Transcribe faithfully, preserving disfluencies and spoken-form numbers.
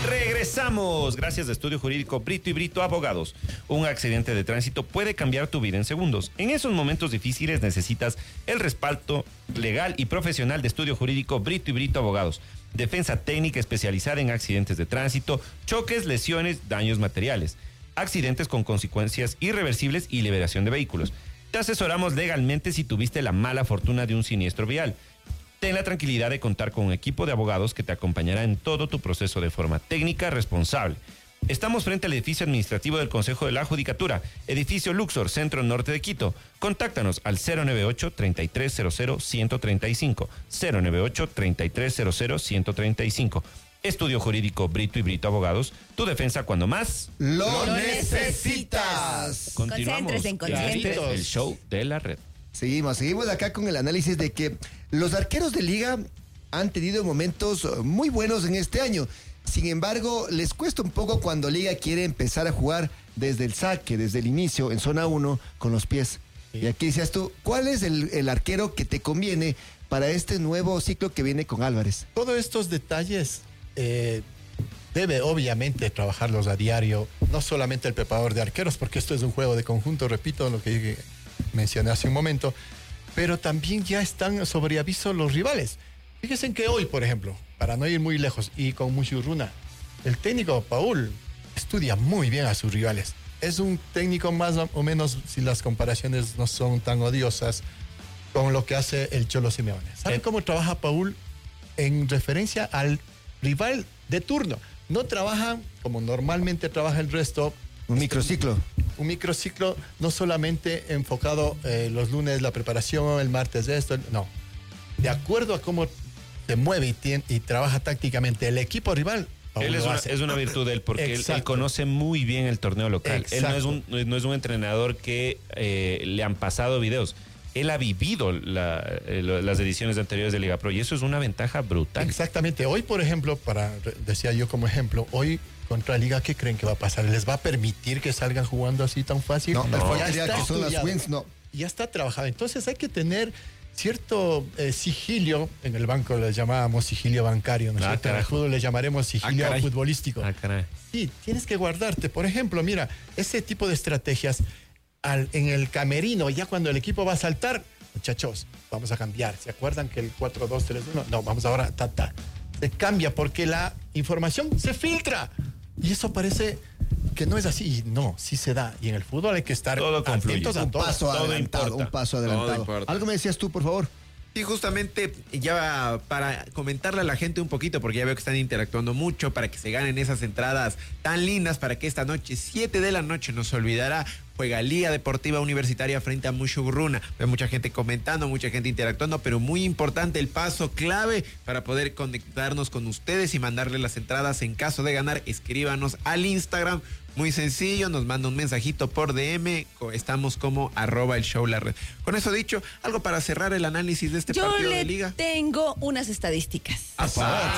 Regresamos. Gracias a Estudio Jurídico Brito y Brito Abogados. Un accidente de tránsito puede cambiar tu vida en segundos. En esos momentos difíciles necesitas el respaldo legal y profesional de Estudio Jurídico Brito y Brito Abogados. Defensa técnica especializada en accidentes de tránsito, choques, lesiones, daños materiales, accidentes con consecuencias irreversibles y liberación de vehículos. Te asesoramos legalmente si tuviste la mala fortuna de un siniestro vial. Ten la tranquilidad de contar con un equipo de abogados que te acompañará en todo tu proceso de forma técnica responsable. Estamos frente al edificio administrativo del Consejo de la Judicatura, edificio Luxor, Centro Norte de Quito. Contáctanos al cero noventa y ocho, treinta y tres cero cero, ciento treinta y cinco, cero noventa y ocho, treinta y tres cero cero, ciento treinta y cinco. Estudio Jurídico Brito y Brito Abogados, tu defensa cuando más lo, lo necesitas. Continuamos. Concéntrese, concéntrese. El show de la red. Seguimos, seguimos acá con el análisis de que los arqueros de liga han tenido momentos muy buenos en este año. Sin embargo, les cuesta un poco cuando liga quiere empezar a jugar desde el saque, desde el inicio, en zona uno, con los pies. Sí. Y aquí decías tú, ¿cuál es el, el arquero que te conviene para este nuevo ciclo que viene con Álvarez? Todos estos detalles eh, debe obviamente trabajarlos a diario, no solamente el preparador de arqueros, porque esto es un juego de conjunto, repito lo que mencioné hace un momento, pero también ya están sobre aviso los rivales. Fíjense que hoy, por ejemplo, para no ir muy lejos y con Muchurruna, el técnico Paul estudia muy bien a sus rivales. Es un técnico más o menos, si las comparaciones no son tan odiosas, con lo que hace el Cholo Simeone. ¿Saben cómo trabaja Paul en referencia al rival de turno? No trabaja como normalmente trabaja el resto. Un microciclo. Un microciclo no solamente enfocado eh, los lunes la preparación, el martes esto, no. De acuerdo a cómo se mueve y, tiene, y trabaja tácticamente el equipo rival. Él es una, es una virtud de él porque él, él conoce muy bien el torneo local. Exacto. Él no es un, no es un entrenador que eh, le han pasado videos. Él ha vivido la, eh, las ediciones anteriores de Liga Pro y eso es una ventaja brutal. Exactamente. Hoy, por ejemplo, para decía yo como ejemplo, hoy contra Liga, ¿qué creen que va a pasar? ¿Les va a permitir que salgan jugando así tan fácil? No, no. Ya, está que son las wins, no. Ya está trabajado. Entonces hay que tener cierto eh, sigilio, en el banco le llamábamos sigilio bancario, ¿no es ah, cierto? En el fútbol le llamaremos sigilio ah, futbolístico. Ah, caray. Sí, tienes que guardarte. Por ejemplo, mira, ese tipo de estrategias al, en el camerino, ya cuando el equipo va a saltar, muchachos, vamos a cambiar. ¿Se acuerdan que el cuatro dos tres uno? No, vamos ahora, ta, ta. Se cambia porque la información se filtra. Y eso parece que no es así. Y no, sí se da. Y en el fútbol hay que estar todo atentos a un todo. paso todo adelantado, importa. un paso adelantado. Algo me decías tú, por favor. Sí, justamente ya para comentarle a la gente un poquito, porque ya veo que están interactuando mucho para que se ganen esas entradas tan lindas para que esta noche, siete de la noche, no se olvidará, juega Liga Deportiva Universitaria frente a Muchurruna. Veo mucha gente comentando, mucha gente interactuando, pero muy importante el paso clave para poder conectarnos con ustedes y mandarle las entradas. En caso de ganar, escríbanos al Instagram. Muy sencillo, nos manda un mensajito por D M, estamos como arroba el show la red. Con eso dicho, algo para cerrar el análisis de este Yo partido le de Liga. Tengo unas estadísticas. Asá.